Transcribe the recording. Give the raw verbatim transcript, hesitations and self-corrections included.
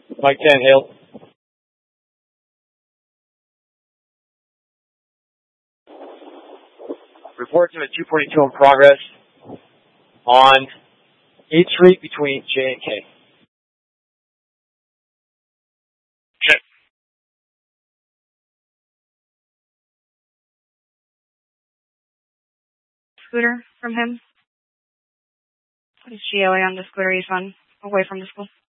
Mike ten, Hill. Report to a two forty-two in progress on eighth Street between J and K. Okay. Scooter from him. What is G O A on the scooter he's on away from the school?